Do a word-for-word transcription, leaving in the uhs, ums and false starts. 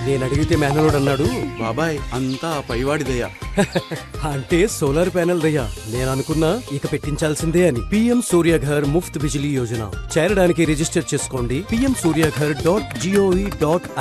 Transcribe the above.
నేను అడిగితే మేనలోడు అన్నాడు, బాబాయ్ అంతా ఆ పైవాడి దయ. అంటే సోలార్ ప్యానెల్ దయ్యా. నేను అనుకున్నా ఇక పెట్టించాల్సిందే అని. పిఎం సూర్యఘర్ ముఫ్త్ బిజిలీ యోజన చేరడానికి రిజిస్టర్ చేసుకోండి PM Surya Ghar dot GOV dot